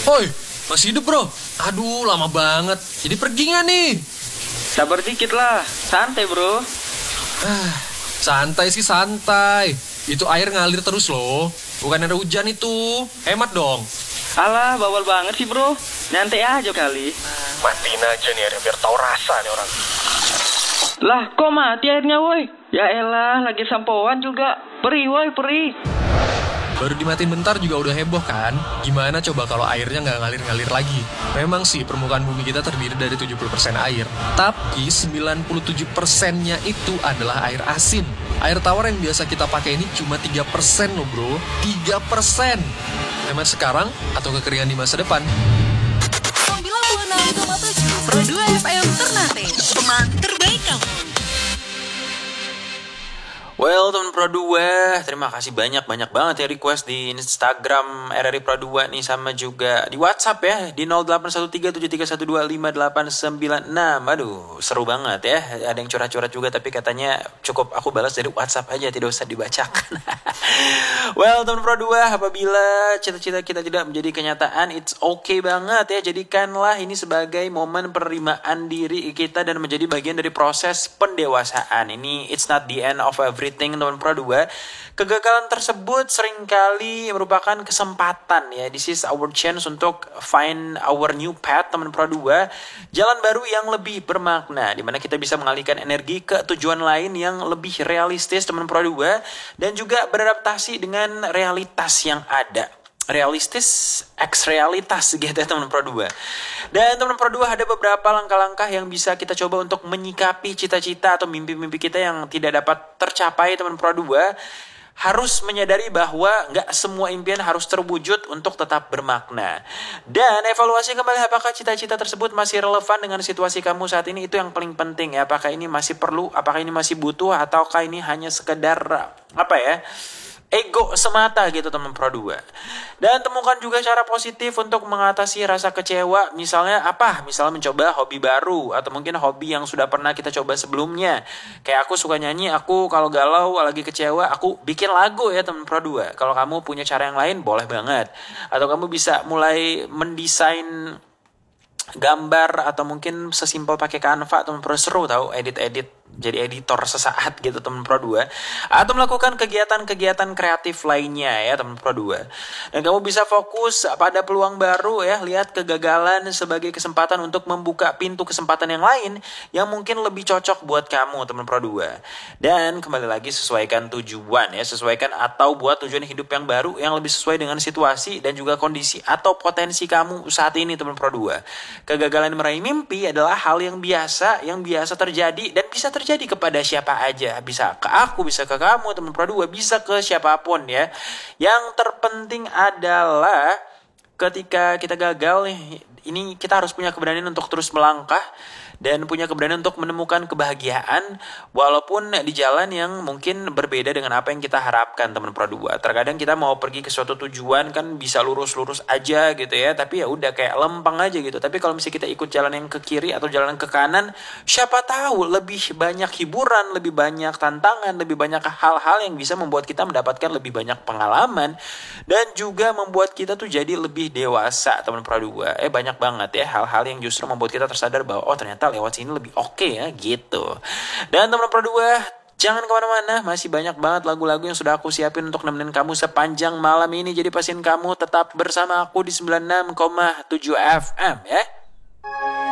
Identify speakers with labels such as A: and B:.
A: Oi, masih hidup bro? Aduh, lama banget. Jadi pergi nggak nih?
B: Sabar dikit lah, santai bro.
A: Santai sih santai. Itu air ngalir terus loh. Bukan ada hujan itu. Hemat dong.
B: Alah, bawal banget sih bro. Nyantai aja kali.
A: Matiin aja nih airnya biar tahu rasa nih orang.
B: Lah, kok mati airnya woi? Ya elah, lagi sampoan juga. Perih woi, perih.
A: Baru dimatiin bentar juga udah heboh kan? Gimana coba kalau airnya nggak ngalir-ngalir lagi? Memang sih permukaan bumi kita terdiri dari 70% air. Tapi 97%-nya itu adalah air asin. Air tawar yang biasa kita pakai ini cuma 3% loh bro. 3%. Hemat sekarang atau kekeringan di masa depan?
C: 96,7 Pro 2 FM Ternate, teman terbaik kamu.
D: Well, teman Pro 2, terima kasih banyak banget ya request di Instagram RRI Pro 2 nih, sama juga di WhatsApp ya, di 081373125896. Aduh, seru banget ya. Ada yang curhat-curhat juga, tapi katanya cukup aku balas dari WhatsApp aja, tidak usah dibacakan. Well, teman Pro 2, apabila cita-cita kita tidak menjadi kenyataan, it's okay banget ya. Jadikanlah ini sebagai momen penerimaan diri kita dan menjadi bagian dari proses pendewasaan. Ini it's not the end of everything, teman Pro 2. Kegagalan tersebut seringkali merupakan kesempatan ya. This is our chance untuk find our new path, teman Pro 2. Jalan baru yang lebih bermakna, di mana kita bisa mengalihkan energi ke tujuan lain yang lebih realistis, teman Pro 2, dan juga beradaptasi dengan realitas yang ada. Realistis X realitas gitu ya teman Pro 2. Dan teman Pro 2, ada beberapa langkah-langkah yang bisa kita coba untuk menyikapi cita-cita atau mimpi-mimpi kita yang tidak dapat tercapai, teman Pro 2. Harus menyadari bahwa gak semua impian harus terwujud untuk tetap bermakna. Dan evaluasi kembali apakah cita-cita tersebut masih relevan dengan situasi kamu saat ini. Itu yang paling penting ya. Apakah ini masih perlu, apakah ini masih butuh, ataukah ini hanya sekedar ego semata gitu teman Pro 2. Dan temukan juga cara positif untuk mengatasi rasa kecewa. Misalnya mencoba hobi baru, atau mungkin hobi yang sudah pernah kita coba sebelumnya. Kayak aku suka nyanyi, aku kalau galau lagi kecewa, aku bikin lagu ya teman Pro 2. Kalau kamu punya cara yang lain, boleh banget. Atau kamu bisa mulai mendesain gambar, atau mungkin sesimpel pakai Canva, teman Pro, seru tahu edit-edit, jadi editor sesaat gitu teman Pro 2. Atau melakukan kegiatan-kegiatan kreatif lainnya ya teman Pro 2. Dan kamu bisa fokus pada peluang baru ya. Lihat kegagalan sebagai kesempatan untuk membuka pintu kesempatan yang lain yang mungkin lebih cocok buat kamu teman Pro 2. Dan kembali lagi, sesuaikan tujuan ya. Sesuaikan atau buat tujuan hidup yang baru yang lebih sesuai dengan situasi dan juga kondisi atau potensi kamu saat ini teman Pro 2. Kegagalan meraih mimpi adalah hal yang biasa terjadi, dan bisa terjadi kepada siapa aja. Bisa ke aku, bisa ke kamu teman Pro 2, bisa ke siapapun ya. Yang terpenting adalah ketika kita gagal nih, ini kita harus punya keberanian untuk terus melangkah dan punya keberanian untuk menemukan kebahagiaan walaupun di jalan yang mungkin berbeda dengan apa yang kita harapkan teman Pro 2. Terkadang kita mau pergi ke suatu tujuan kan bisa lurus-lurus aja gitu ya, tapi ya udah kayak lempeng aja gitu. Tapi kalau misalnya kita ikut jalan yang ke kiri atau jalan ke kanan, siapa tahu lebih banyak hiburan, lebih banyak tantangan, lebih banyak hal-hal yang bisa membuat kita mendapatkan lebih banyak pengalaman dan juga membuat kita tuh jadi lebih dewasa teman Pro 2. Banyak banget ya hal-hal yang justru membuat kita tersadar bahwa oh ternyata lewat sini lebih oke ya gitu. Dan teman Pro 2, jangan kemana-mana, masih banyak banget lagu-lagu yang sudah aku siapin untuk nemenin kamu sepanjang malam ini. Jadi pastiin kamu tetap bersama aku di 96,7 FM ya.